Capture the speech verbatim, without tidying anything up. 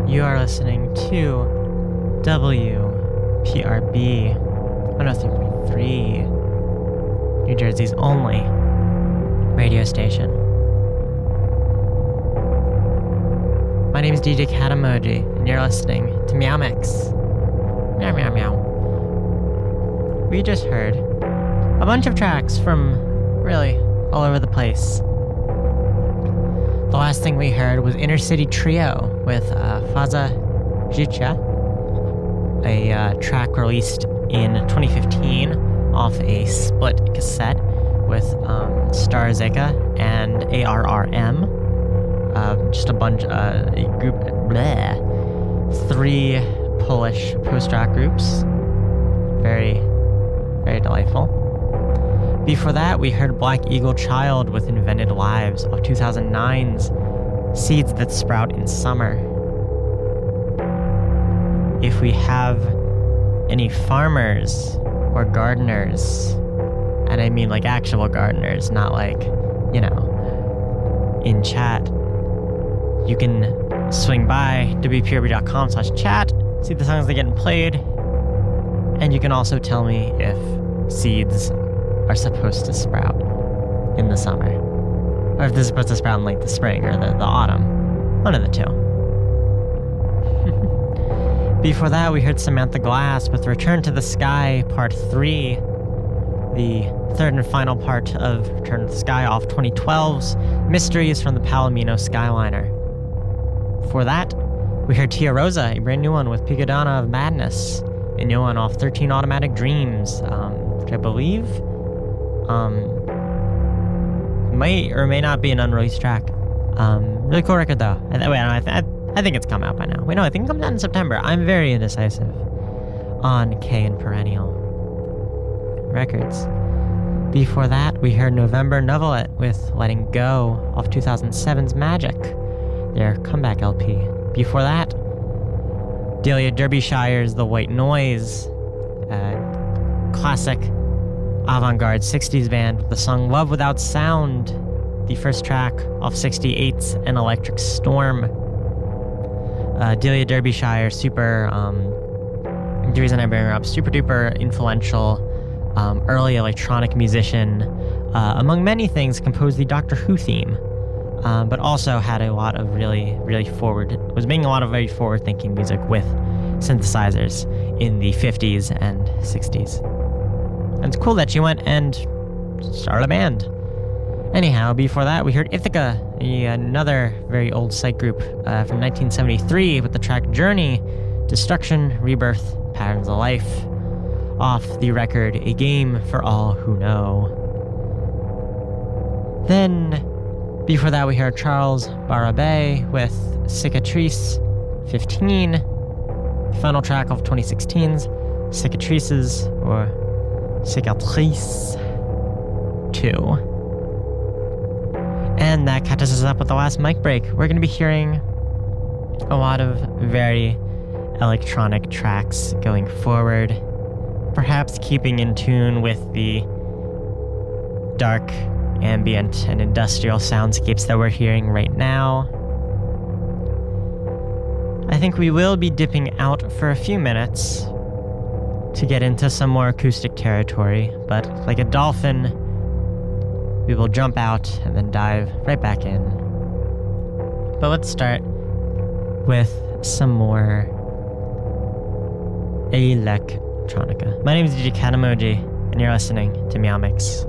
You are listening to W P R B one oh three point three, New Jersey's only radio station. My name is D J Cat Emoji, and you're listening to Meow Mix. Meow meow meow. We just heard a bunch of tracks from really all over the place. The last thing we heard was Inner City Trio with uh, Faza Życia, a uh, track released in twenty fifteen off a split cassette with um, Star Zeka and A R R M. Uh, just a bunch, uh, a group, bleh, three Polish post-rock groups. Very, very delightful. Before that, we heard Black Eagle Child with Invented Lives of two thousand nine's Seeds That Sprout in Summer. If we have any farmers or gardeners, and I mean like actual gardeners, not like, you know, in chat, you can swing by wprb.com slash chat, see the songs that are getting played, and you can also tell me if seeds are supposed to sprout in the summer, or if they're supposed to sprout in like the spring or the, the autumn. One of the two. Before that, we heard Samantha Glass with Return to the Sky Part three, the third and final part of Return to the Sky off twenty twelve's Mysteries from the Palomino Skyliner. Before that, we heard Tia Rosa, a brand new one with Picadonna of Madness, a new one off thirteen Automatic Dreams, um, which I believe um, may or may not be an unreleased track. Um, really cool record though. I, wait, I, th- I think it's come out by now. Wait, no, I think it comes out in September. I'm very indecisive on K and Perennial Records. Before that, we heard November Novelet with Letting Go off two thousand seven's Magic, their comeback L P. Before that, Delia Derbyshire's The White Noise, uh, classic avant-garde sixties band with the song Love Without Sound, the first track off sixty-eight's An Electric Storm. Uh, Delia Derbyshire, super, um, the reason I bring her up, super duper influential um, early electronic musician. Uh, among many things, composed the Doctor Who theme, um, but also had a lot of really, really forward, was making a lot of very forward-thinking music with synthesizers in the fifties and sixties. And it's cool that she went and started a band. Anyhow, before that, we heard Ithaca, a, another very old psych group uh, from nineteen seventy-three with the track Journey, Destruction, Rebirth, Patterns of Life, off the record A Game for All Who Know. Then, before that, we heard Charles Barabe with Cicatrice fifteen, the final track of twenty sixteen's Cicatrices, or Cicatrice two. And that catches us up with the last mic break. We're going to be hearing a lot of very electronic tracks going forward, perhaps keeping in tune with the dark, ambient, and industrial soundscapes that we're hearing right now. I think we will be dipping out for a few minutes to get into some more acoustic territory, but like a dolphin, we will jump out and then dive right back in. But let's start with some more electronica. My name is D J Cat Emoji, and you're listening to Meow Mix.